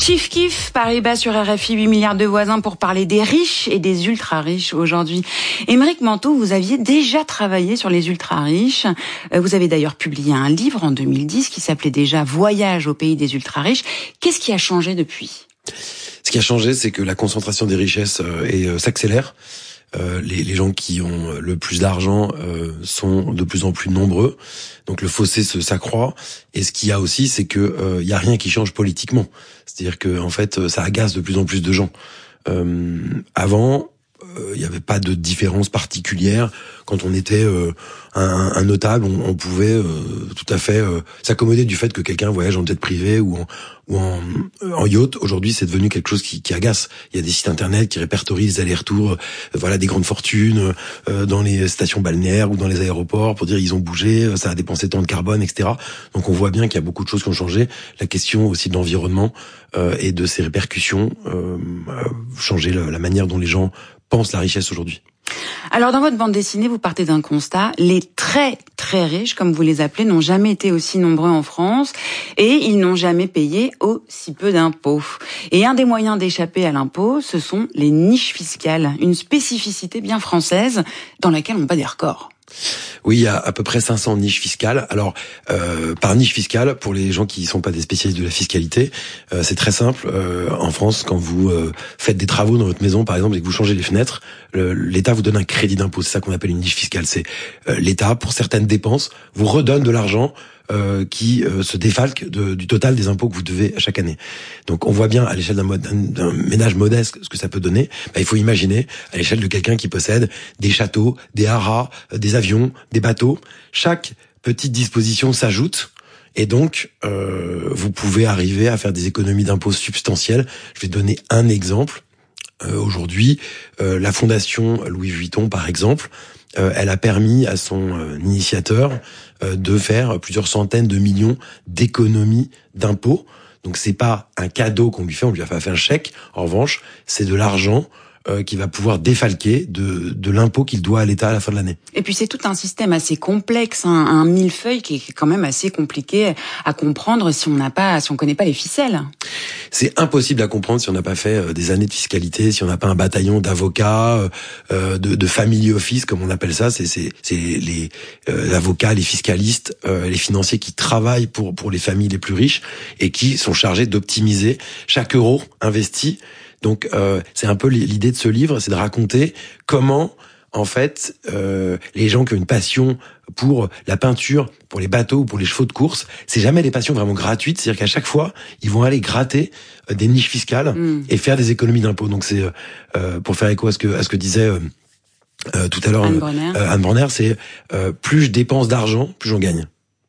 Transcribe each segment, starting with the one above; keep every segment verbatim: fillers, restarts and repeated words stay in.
Chief Keef, Paris-Bas sur R F I, huit milliards de voisins pour parler des riches et des ultra-riches aujourd'hui. Aymeric Manteau, vous aviez déjà travaillé sur les ultra-riches. Vous avez d'ailleurs publié un livre en deux mille dix qui s'appelait déjà Voyage au pays des ultra-riches. Qu'est-ce qui a changé depuis ? Ce qui a changé, c'est que la concentration des richesses euh, et, euh, s'accélère. Euh, les, les gens qui ont le plus d'argent euh, sont de plus en plus nombreux, donc le fossé se s'accroît. Et ce qu'il y a aussi, c'est que euh, il y a rien qui change politiquement. C'est-à-dire que en fait, ça agace de plus en plus de gens. Euh, avant, euh, il n'y avait pas de différence particulière. Quand on était euh, un, un notable, on, on pouvait euh, tout à fait euh, s'accommoder du fait que quelqu'un voyage en jet privé ou en, ou en, en yacht. Aujourd'hui, c'est devenu quelque chose qui, qui agace. Il y a des sites internet qui répertorient les allers-retours, euh, voilà, des grandes fortunes euh, dans les stations balnéaires ou dans les aéroports pour dire ils ont bougé, ça a dépensé tant de carbone, et cetera. Donc on voit bien qu'il y a beaucoup de choses qui ont changé. La question aussi de l'environnement euh, et de ses répercussions euh, a changé la, la manière dont les gens pensent la richesse aujourd'hui. Alors dans votre bande dessinée, vous partez d'un constat, les très très riches, comme vous les appelez, n'ont jamais été aussi nombreux en France et ils n'ont jamais payé aussi peu d'impôts. Et un des moyens d'échapper à l'impôt, ce sont les niches fiscales, une spécificité bien française dans laquelle on bat des records. Oui, il y a à peu près cinq cents niches fiscales. Alors, euh, par niche fiscale, pour les gens qui ne sont pas des spécialistes de la fiscalité, euh, c'est très simple. Euh, en France, quand vous euh, faites des travaux dans votre maison, par exemple, et que vous changez les fenêtres, le, l'État vous donne un crédit d'impôt. C'est ça qu'on appelle une niche fiscale. C'est euh, l'État, pour certaines dépenses, vous redonne de l'argent Euh, qui euh, se défalque de, du total des impôts que vous devez chaque année. Donc on voit bien à l'échelle d'un, mod, d'un, d'un ménage modeste ce que ça peut donner. Bah, il faut imaginer à l'échelle de quelqu'un qui possède des châteaux, des haras, des avions, des bateaux. Chaque petite disposition s'ajoute. Et donc, euh, vous pouvez arriver à faire des économies d'impôts substantielles. Je vais donner un exemple. Euh, aujourd'hui, euh, la fondation Louis Vuitton, par exemple, euh, elle a permis à son euh, initiateur euh, de faire plusieurs centaines de millions d'économies d'impôts. Donc c'est pas un cadeau qu'on lui fait, on lui a fait un chèque. En revanche, c'est de l'argent Euh, qui va pouvoir défalquer de, de l'impôt qu'il doit à l'État à la fin de l'année. Et puis c'est tout un système assez complexe, un, un millefeuille qui est quand même assez compliqué à comprendre si on n'a pas, si on connaît pas les ficelles. C'est impossible à comprendre si on n'a pas fait des années de fiscalité, si on n'a pas un bataillon d'avocats, euh, de, de family office comme on appelle ça. C'est, c'est, c'est les euh, avocats, les fiscalistes, euh, les financiers qui travaillent pour pour les familles les plus riches et qui sont chargés d'optimiser chaque euro investi. Donc euh, c'est un peu l'idée de ce livre, c'est de raconter comment en fait euh, les gens qui ont une passion pour la peinture, pour les bateaux ou pour les chevaux de course, c'est jamais des passions vraiment gratuites, c'est-à-dire qu'à chaque fois ils vont aller gratter euh, des niches fiscales mmh. et faire des économies d'impôts. Donc c'est euh, pour faire écho à ce que à ce que disait euh, euh, tout à l'heure Anne Bronner, euh, Anne Bronner c'est euh, plus je dépense d'argent, plus j'en gagne.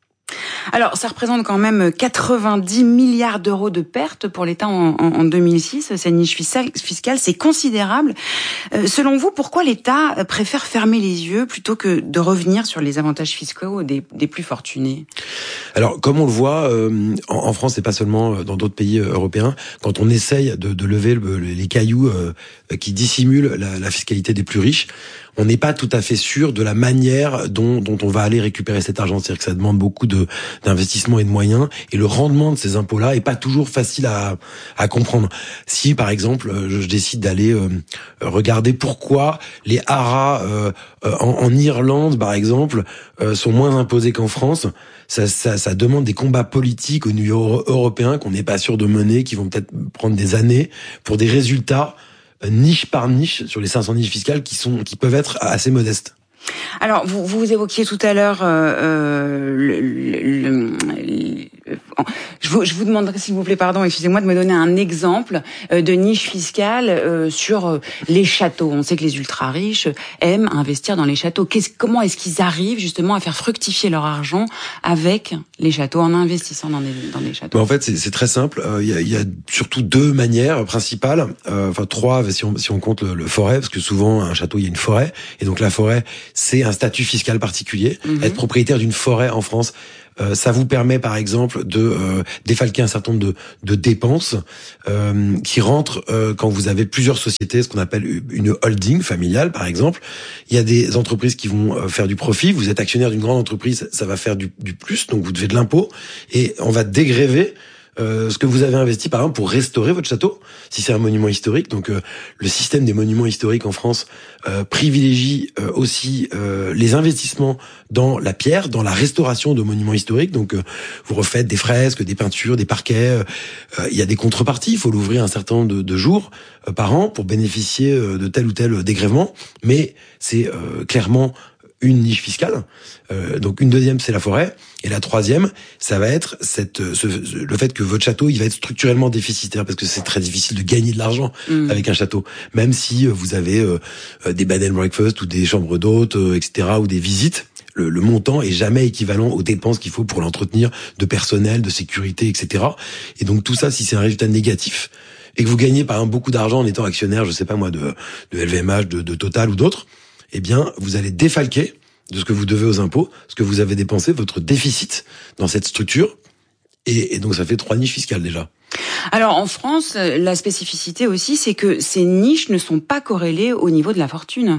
Alors, ça représente quand même quatre-vingt-dix milliards d'euros de pertes pour l'État en, en, en deux mille six. Cette niche fiscale, c'est considérable. Euh, selon vous, pourquoi l'État préfère fermer les yeux plutôt que de revenir sur les avantages fiscaux des, des plus fortunés ? Alors, comme on le voit, euh, en, en France et pas seulement dans d'autres pays européens, quand on essaye de, de lever le, les cailloux euh, qui dissimulent la, la fiscalité des plus riches, on n'est pas tout à fait sûr de la manière dont, dont on va aller récupérer cet argent. C'est-à-dire que ça demande beaucoup de, d'investissement et de moyens, et le rendement de ces impôts-là est pas toujours facile à, à comprendre. Si, par exemple, je, je décide d'aller euh, regarder pourquoi les haras euh, en, en Irlande, par exemple, euh, sont moins imposés qu'en France, ça, ça, ça demande des combats politiques au niveau européen qu'on n'est pas sûr de mener, qui vont peut-être prendre des années pour des résultats niche par niche sur les cinq cents niches fiscales qui sont qui peuvent être assez modestes. Alors, vous, vous évoquiez tout à l'heure euh, le, le, le, je, vous, je vous demanderai, s'il vous plaît, pardon, excusez-moi, de me donner un exemple de niche fiscale euh, sur les châteaux. On sait que les ultra-riches aiment investir dans les châteaux. Qu'est-ce, comment est-ce qu'ils arrivent justement à faire fructifier leur argent avec les châteaux, en investissant dans des, dans des châteaux? Bah en fait, c'est, c'est très simple. Il euh, y, a, y a surtout deux manières principales, euh, enfin trois si on, si on compte le, le forêt, parce que souvent, un château, il y a une forêt, et donc la forêt, c'est un statut fiscal particulier. Mmh. Être propriétaire d'une forêt en France, Euh, ça vous permet, par exemple, de euh, défalquer un certain nombre de, de dépenses euh, qui rentrent euh, quand vous avez plusieurs sociétés, ce qu'on appelle une holding familiale, par exemple. Il y a des entreprises qui vont euh, faire du profit. Vous êtes actionnaire d'une grande entreprise, ça va faire du, du plus, donc vous devez de l'impôt. Et on va dégréver euh, ce que vous avez investi, par exemple, pour restaurer votre château, si c'est un monument historique. Donc, euh, le système des monuments historiques en France euh, privilégie euh, aussi euh, les investissements dans la pierre, dans la restauration de monuments historiques. Donc, euh, vous refaites des fresques, des peintures, des parquets. Euh, il y a des contreparties. Il faut l'ouvrir un certain nombre de, de jours euh, par an pour bénéficier euh, de tel ou tel dégrèvement. Mais c'est euh, clairement une niche fiscale. Euh, donc une deuxième, c'est la forêt. Et la troisième, ça va être cette, ce, le fait que votre château, il va être structurellement déficitaire parce que c'est très difficile de gagner de l'argent mmh. avec un château. Même si vous avez euh, des bed and breakfast ou des chambres d'hôtes, euh, et cetera, ou des visites, le, le montant est jamais équivalent aux dépenses qu'il faut pour l'entretenir, de personnel, de sécurité, et cetera. Et donc tout ça, si c'est un résultat négatif et que vous gagnez par exemple beaucoup d'argent en étant actionnaire, je sais pas moi, de, de L V M H, de, de Total ou d'autres, eh bien, vous allez défalquer de ce que vous devez aux impôts, ce que vous avez dépensé, votre déficit dans cette structure. Et, et donc, ça fait trois niches fiscales déjà. Alors, en France, la spécificité aussi, c'est que ces niches ne sont pas corrélées au niveau de la fortune.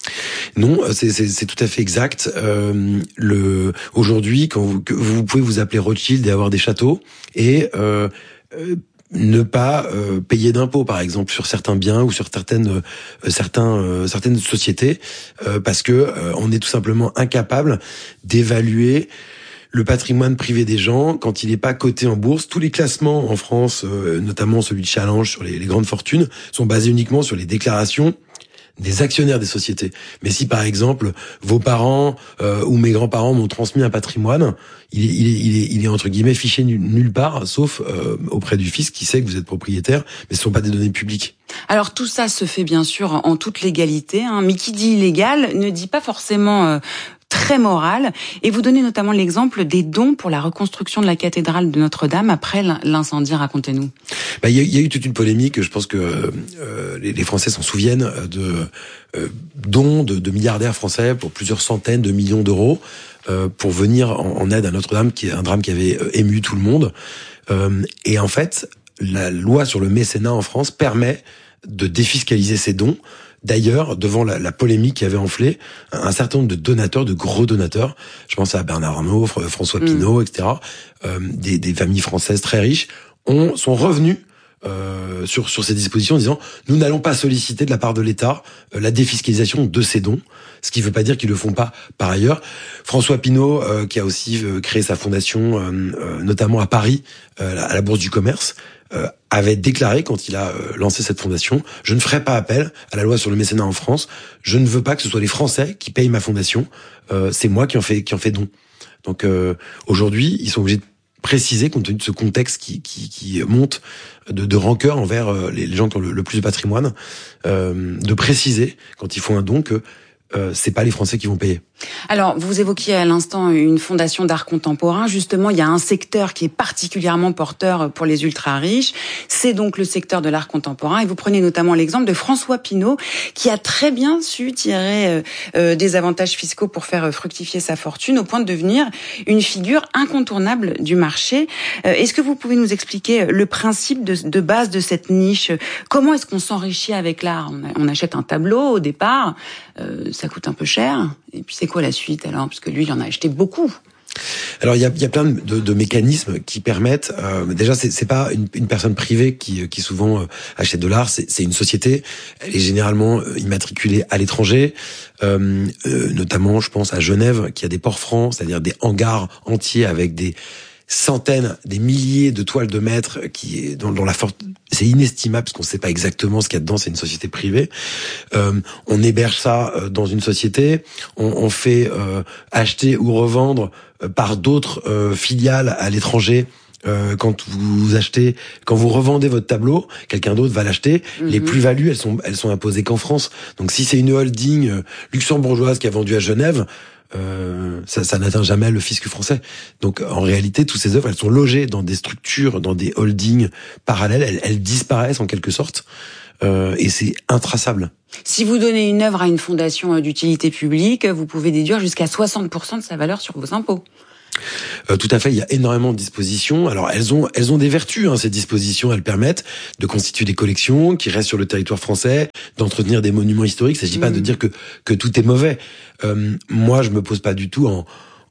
Non, c'est, c'est, c'est tout à fait exact. Euh, le, aujourd'hui, quand vous, vous pouvez vous appeler Rothschild et avoir des châteaux et euh, euh, ne pas euh, payer d'impôts, par exemple, sur certains biens ou sur certaines euh, certains euh, certaines sociétés, euh, parce que euh, on est tout simplement incapable d'évaluer le patrimoine privé des gens quand il n'est pas coté en bourse. Tous les classements en France, euh, notamment celui de Challenge sur les, les grandes fortunes, sont basés uniquement sur les déclarations des actionnaires des sociétés. Mais si par exemple vos parents euh, ou mes grands-parents m'ont transmis un patrimoine, il est, il est, il est, il est entre guillemets fiché nulle part, sauf euh, auprès du fisc qui sait que vous êtes propriétaire, mais ce sont pas des données publiques. Alors tout ça se fait bien sûr en toute légalité, hein, mais qui dit illégal ne dit pas forcément euh, très moral. Et vous donnez notamment l'exemple des dons pour la reconstruction de la cathédrale de Notre-Dame après l'incendie. Racontez-nous. Bah, il y a, y a eu toute une polémique. Je pense que euh, les, les Français s'en souviennent de euh, dons de, de milliardaires français pour plusieurs centaines de millions d'euros euh, pour venir en, en aide à Notre-Dame, qui est un drame qui avait euh, ému tout le monde. Euh, et en fait, la loi sur le mécénat en France permet de défiscaliser ces dons. D'ailleurs, devant la, la polémique qui avait enflé, un certain nombre de donateurs, de gros donateurs, je pense à Bernard Arnault, François Pinault, mmh. et cetera, euh, des, des familles françaises très riches, ont, sont revenus euh, sur, sur ces dispositions en disant « Nous n'allons pas solliciter de la part de l'État euh, la défiscalisation de ces dons », ce qui ne veut pas dire qu'ils le font pas par ailleurs. François Pinault, euh, qui a aussi euh, créé sa fondation, euh, euh, notamment à Paris, euh, à la Bourse du Commerce, Euh, avait déclaré quand il a euh, lancé cette fondation, je ne ferai pas appel à la loi sur le mécénat en France, je ne veux pas que ce soit les Français qui payent ma fondation, euh, c'est moi qui en fais qui en fais don. Donc euh, aujourd'hui, ils sont obligés de préciser, compte tenu de ce contexte qui qui, qui monte de, de rancœur envers euh, les, les gens qui ont le, le plus de patrimoine, euh, de préciser quand ils font un don que euh, c'est pas les Français qui vont payer. Alors, vous évoquiez à l'instant une fondation d'art contemporain. Justement, il y a un secteur qui est particulièrement porteur pour les ultra-riches. C'est donc le secteur de l'art contemporain. Et vous prenez notamment l'exemple de François Pinault, qui a très bien su tirer euh, des avantages fiscaux pour faire fructifier sa fortune, au point de devenir une figure incontournable du marché. Euh, est-ce que vous pouvez nous expliquer le principe de, de base de cette niche? Comment est-ce qu'on s'enrichit avec l'art? on, on achète un tableau au départ, euh, ça coûte un peu cher. Et puis c'est quoi la suite alors? Parce que lui, il en a acheté beaucoup. Alors il y a, y a plein de, de mécanismes qui permettent. Euh, déjà, c'est, c'est pas une, une personne privée qui, qui souvent euh, achète de l'art. C'est, c'est une société. Elle est généralement euh, immatriculée à l'étranger, euh, euh, notamment, je pense à Genève, qui a des ports francs, c'est-à-dire des hangars entiers avec des centaines, des milliers de toiles de maître qui est dont, dont la force, c'est inestimable parce qu'on ne sait pas exactement ce qu'il y a dedans. C'est une société privée. Euh, on héberge ça euh, dans une société. On, on fait euh, acheter ou revendre euh, par d'autres euh, filiales à l'étranger. Euh, quand vous achetez, quand vous revendez votre tableau, quelqu'un d'autre va l'acheter. Mm-hmm. Les plus-values, elles sont, elles sont imposées qu'en France. Donc si c'est une holding euh, luxembourgeoise qui a vendu à Genève, Euh, ça, ça n'atteint jamais le fisc français. Donc, en réalité, toutes ces œuvres, elles sont logées dans des structures, dans des holdings parallèles. Elles, elles disparaissent en quelque sorte, euh, et c'est intraçable. Si vous donnez une œuvre à une fondation d'utilité publique, vous pouvez déduire jusqu'à soixante pour cent de sa valeur sur vos impôts. Euh, tout à fait, il y a énormément de dispositions. Alors elles ont elles ont des vertus, hein, ces dispositions. Elles permettent de constituer des collections qui restent sur le territoire français, d'entretenir des monuments historiques. Il ne s'agit mmh. pas de dire que que tout est mauvais. Euh, moi, je me pose pas du tout en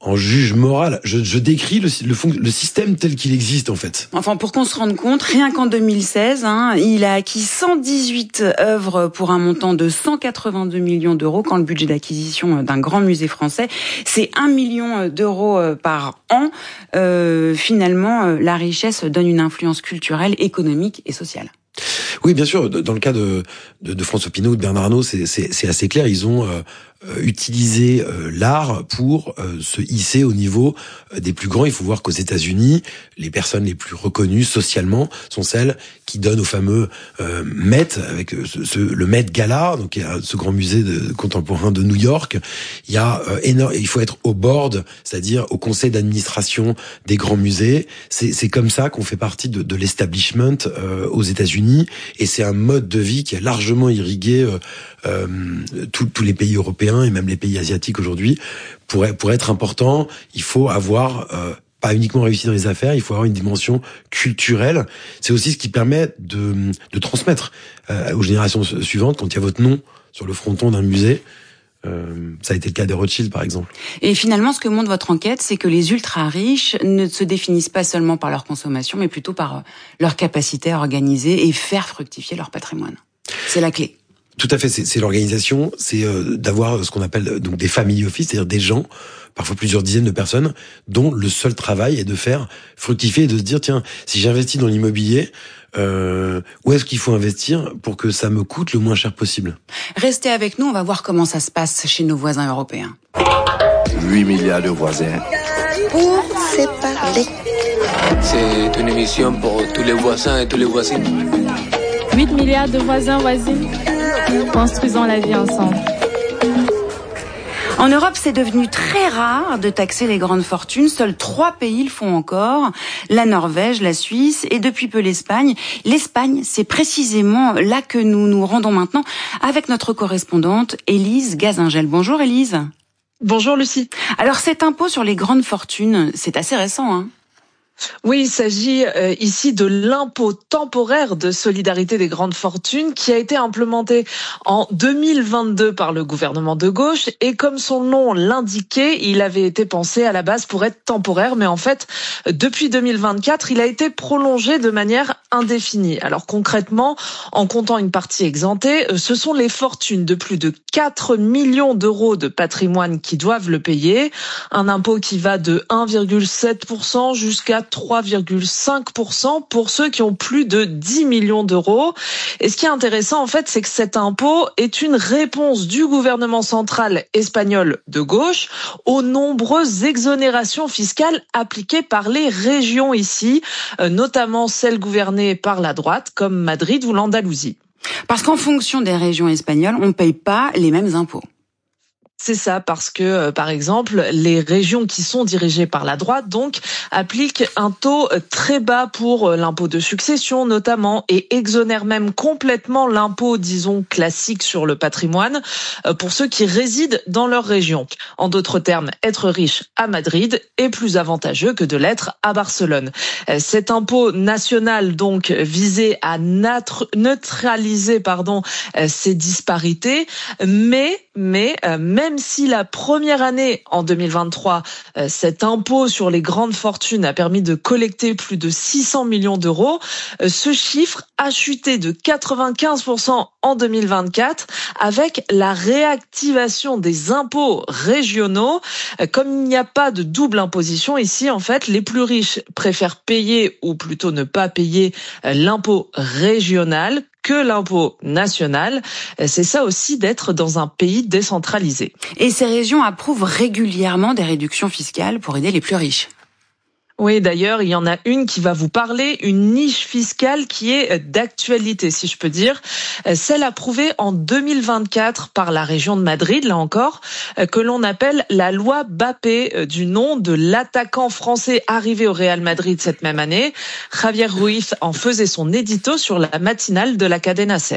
en juge moral. Je, je décris le, le, fond, le système tel qu'il existe, en fait. Enfin, pour qu'on se rende compte, rien qu'en deux mille seize, hein, il a acquis cent dix-huit œuvres pour un montant de cent quatre-vingt-deux millions d'euros, quand le budget d'acquisition d'un grand musée français, c'est un million d'euros par an. Euh, finalement, la richesse donne une influence culturelle, économique et sociale. Oui, bien sûr. Dans le cas de, de, de François Pinault ou de Bernard Arnault, c'est, c'est, c'est assez clair. Ils ont euh, utilisé euh, l'art pour euh, se hisser au niveau euh, des plus grands. Il faut voir qu'aux États-Unis, les personnes les plus reconnues socialement sont celles qui donnent au fameux euh, Met, avec ce, ce, le Met Gala, donc il y a ce grand musée de, contemporain de New York. Il y a euh, énorme, il faut être au board, c'est-à-dire au conseil d'administration des grands musées. C'est, c'est comme ça qu'on fait partie de, de l'establishment euh, aux États-Unis. Et c'est un mode de vie qui a largement irrigué euh, euh, tous les pays européens et même les pays asiatiques aujourd'hui. Pour, pour être important, il faut avoir euh, pas uniquement réussi dans les affaires, il faut avoir une dimension culturelle. C'est aussi ce qui permet de, de transmettre euh, aux générations suivantes, quand il y a votre nom sur le fronton d'un musée. Euh, ça a été le cas des Rothschild, par exemple. Et finalement, ce que montre votre enquête, c'est que les ultra-riches ne se définissent pas seulement par leur consommation, mais plutôt par leur capacité à organiser et faire fructifier leur patrimoine. C'est la clé. Tout à fait, c'est, c'est l'organisation, c'est euh, d'avoir ce qu'on appelle donc des family office, c'est-à-dire des gens, parfois plusieurs dizaines de personnes, dont le seul travail est de faire fructifier et de se dire, tiens, si j'investis dans l'immobilier, euh, où est-ce qu'il faut investir pour que ça me coûte le moins cher possible? Restez avec nous, on va voir comment ça se passe chez nos voisins européens. huit milliards de voisins. Pour se parler. C'est une émission pour tous les voisins et tous les voisines. huit milliards de voisins, voisines. Construisons la vie ensemble. En Europe, c'est devenu très rare de taxer les grandes fortunes. Seuls trois pays le font encore. La Norvège, la Suisse et depuis peu l'Espagne. L'Espagne, c'est précisément là que nous nous rendons maintenant avec notre correspondante Élise Gazingel. Bonjour Élise. Bonjour Lucie. Alors cet impôt sur les grandes fortunes, c'est assez récent, hein ? Oui, il s'agit euh, ici de l'impôt temporaire de solidarité des grandes fortunes qui a été implémenté en deux mille vingt-deux par le gouvernement de gauche et comme son nom l'indiquait, il avait été pensé à la base pour être temporaire, mais en fait, depuis deux mille vingt-quatre, il a été prolongé de manière indéfinie. Alors concrètement, en comptant une partie exemptée, ce sont les fortunes de plus de quatre millions d'euros de patrimoine qui doivent le payer, un impôt qui va de un virgule sept pour cent jusqu'à trois virgule cinq pour cent pour ceux qui ont plus de dix millions d'euros. Et ce qui est intéressant, en fait, c'est que cet impôt est une réponse du gouvernement central espagnol de gauche aux nombreuses exonérations fiscales appliquées par les régions ici, notamment celles gouvernées par la droite, comme Madrid ou l'Andalousie. Parce qu'en fonction des régions espagnoles, on ne paye pas les mêmes impôts. C'est ça, parce que, euh, par exemple, les régions qui sont dirigées par la droite, donc, appliquent un taux très bas pour euh, l'impôt de succession, notamment, et exonèrent même complètement l'impôt, disons, classique sur le patrimoine, euh, pour ceux qui résident dans leur région. En d'autres termes, être riche à Madrid est plus avantageux que de l'être à Barcelone. Euh, cet impôt national, donc, visait à natre- neutraliser, pardon, euh, ces disparités, mais, mais, euh, même Même si la première année, en deux mille vingt-trois, euh, cet impôt sur les grandes fortunes a permis de collecter plus de six cents millions d'euros, euh, ce chiffre a chuté de quatre-vingt-quinze pour cent en deux mille vingt-quatre avec la réactivation des impôts régionaux. Euh, comme il n'y a pas de double imposition ici, en fait, les plus riches préfèrent payer ou plutôt ne pas payer euh, l'impôt régional que l'impôt national. C'est ça aussi d'être dans un pays décentralisé. Et ces régions approuvent régulièrement des réductions fiscales pour aider les plus riches. Oui, d'ailleurs, il y en a une qui va vous parler, une niche fiscale qui est d'actualité, si je peux dire. Celle approuvée en deux mille vingt-quatre par la région de Madrid, là encore, que l'on appelle la loi Bappé, du nom de l'attaquant français arrivé au Real Madrid cette même année. Javier Ruiz en faisait son édito sur la matinale de la Cadena SER.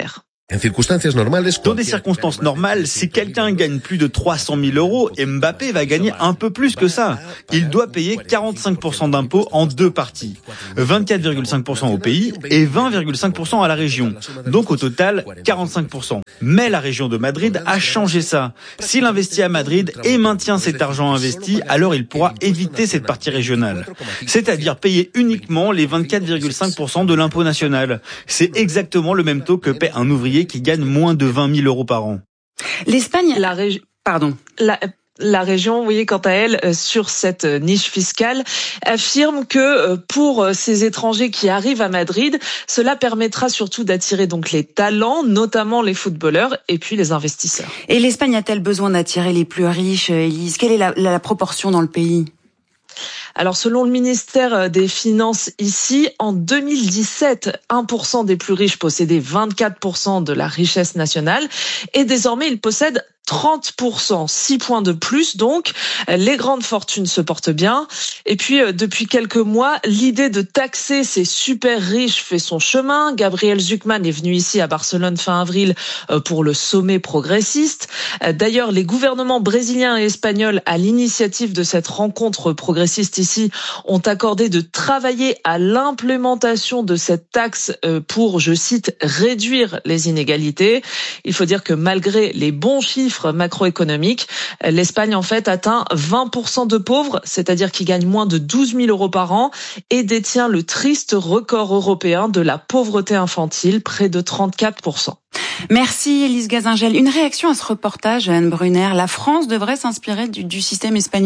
Dans des circonstances normales, si quelqu'un gagne plus de trois cent mille euros, Mbappé va gagner un peu plus que ça. Il doit payer quarante-cinq pour cent d'impôts en deux parties. vingt-quatre virgule cinq pour cent au pays et vingt virgule cinq pour cent à la région. Donc au total, quarante-cinq pour cent. Mais la région de Madrid a changé ça. S'il investit à Madrid et maintient cet argent investi, alors il pourra éviter cette partie régionale. C'est-à-dire payer uniquement les vingt-quatre virgule cinq pour cent de l'impôt national. C'est exactement le même taux que paie un ouvrier qui gagne moins de vingt mille euros par an. L'Espagne, la région, pardon. La... La région, vous voyez, quant à elle, sur cette niche fiscale, affirme que pour ces étrangers qui arrivent à Madrid, cela permettra surtout d'attirer donc les talents, notamment les footballeurs et puis les investisseurs. Et l'Espagne a-t-elle besoin d'attirer les plus riches, Élise ? Quelle est la, la proportion dans le pays ? Alors, selon le ministère des Finances ici, en deux mille dix-sept, un pour cent des plus riches possédaient vingt-quatre pour cent de la richesse nationale et désormais ils possèdent trente pour cent, six points de plus donc. Les grandes fortunes se portent bien. Et puis, depuis quelques mois, l'idée de taxer ces super riches fait son chemin. Gabriel Zucman est venu ici à Barcelone fin avril pour le sommet progressiste. D'ailleurs, les gouvernements brésiliens et espagnols, à l'initiative de cette rencontre progressiste ici, ont accordé de travailler à l'implémentation de cette taxe pour, je cite, réduire les inégalités. Il faut dire que malgré les bons chiffres macroéconomiques, l'Espagne en fait atteint vingt pour cent de pauvres, c'est-à-dire qui gagnent moins de douze mille euros par an et détient le triste record européen de la pauvreté infantile, près de trente-quatre pour cent. Merci Élise Gazingel. Une réaction à ce reportage, Anne Brunner. La France devrait s'inspirer du, du système espagnol ?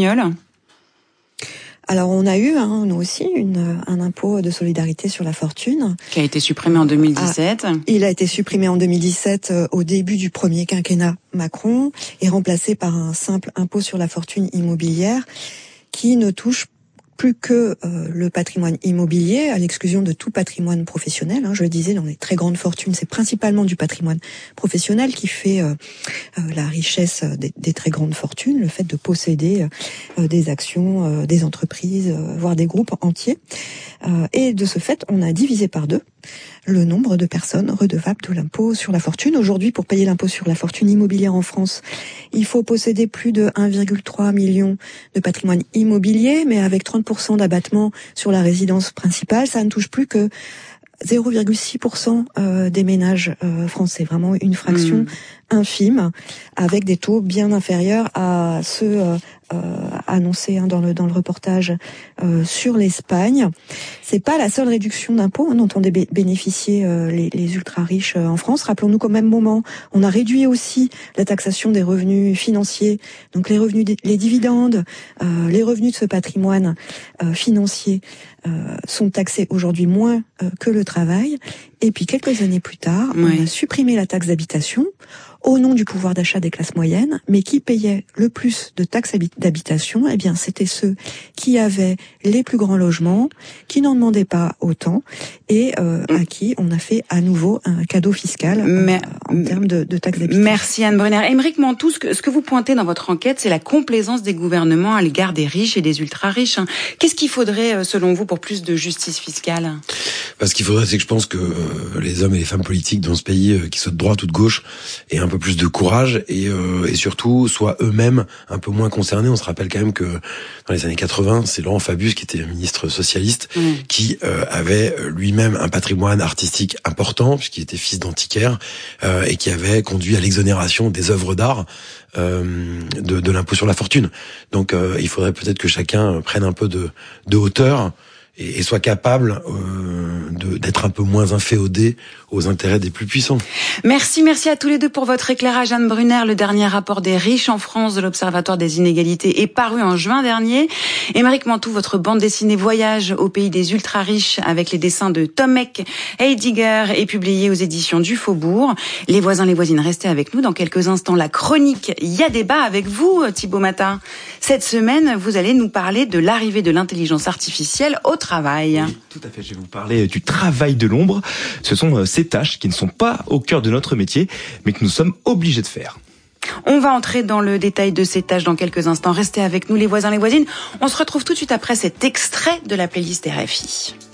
Alors on a eu, hein, nous aussi, une, un impôt de solidarité sur la fortune. Qui a été supprimé en deux mille dix-sept. Ah, il a été supprimé en deux mille dix-sept euh, au début du premier quinquennat Macron et remplacé par un simple impôt sur la fortune immobilière qui ne touche plus que euh, le patrimoine immobilier, à l'exclusion de tout patrimoine professionnel. Hein. Je le disais, dans les très grandes fortunes, c'est principalement du patrimoine professionnel qui fait euh, euh, la richesse des, des très grandes fortunes, le fait de posséder euh, des actions, euh, des entreprises, euh, voire des groupes entiers. Euh, et de ce fait, on a divisé par deux le nombre de personnes redevables de l'impôt sur la fortune. Aujourd'hui, pour payer l'impôt sur la fortune immobilière en France, il faut posséder plus de un virgule trois million de patrimoine immobilier, mais avec trente pour cent d'abattement sur la résidence principale, ça ne touche plus que zéro virgule six pour cent des ménages français. Vraiment une fraction mmh. infime, avec des taux bien inférieurs à ceux euh, annoncés hein, dans le dans le reportage euh, sur l'Espagne. C'est pas la seule réduction d'impôts hein, dont ont bé- bénéficié euh, les, les ultra riches euh, en France. Rappelons-nous qu'au même moment, on a réduit aussi la taxation des revenus financiers, donc les revenus, les dividendes, euh, les revenus de ce patrimoine euh, financier euh, sont taxés aujourd'hui moins euh, que le travail. Et puis quelques années plus tard, oui. on a supprimé la taxe d'habitation au nom du pouvoir d'achat des classes moyennes, mais qui payait le plus de taxes d'habitation, eh bien, c'était ceux qui avaient les plus grands logements, qui n'en demandaient pas autant, et euh, à qui on a fait à nouveau un cadeau fiscal Mais, euh, en termes de, de taxes d'habitation. Merci Anne Brunner. Aymeric Mantoux, ce que, ce que vous pointez dans votre enquête, c'est la complaisance des gouvernements à l'égard des riches et des ultra-riches. Qu'est-ce qu'il faudrait, selon vous, pour plus de justice fiscale ? Parce qu'il faudrait, c'est que je pense que euh, les hommes et les femmes politiques dans ce pays, euh, qu'ils soient de droite ou de gauche, aient un peu plus de courage et, euh, et surtout soient eux-mêmes un peu moins concernés. On se rappelle quand même que dans les années quatre-vingts, c'est Laurent Fabius qui était un ministre socialiste mmh. qui euh, avait lui-même un patrimoine artistique important puisqu'il était fils d'antiquaire euh, et qui avait conduit à l'exonération des œuvres d'art euh, de, de l'impôt sur la fortune. Donc euh, il faudrait peut-être que chacun prenne un peu de, de hauteur et, et soit capable euh, de, d'être un peu moins inféodé aux intérêts des plus puissants. Merci, merci à tous les deux pour votre éclairage. Anne Brunner, le dernier rapport des riches en France de l'Observatoire des inégalités est paru en juin dernier. Aymeric Mantoux, votre bande dessinée Voyage au pays des ultra-riches avec les dessins de Tomek Heidegger est publiée aux éditions du Faubourg. Les voisins, les voisines, restez avec nous. Dans quelques instants, la chronique « Il y a débat » avec vous, Thibaut Matin. Cette semaine, vous allez nous parler de l'arrivée de l'intelligence artificielle au travail. Oui, tout à fait. Je vais vous parler du travail de l'ombre. Ce sont ces tâches qui ne sont pas au cœur de notre métier, mais que nous sommes obligés de faire. On va entrer dans le détail de ces tâches dans quelques instants. Restez avec nous, les voisins, les voisines. On se retrouve tout de suite après cet extrait de la playlist R F I.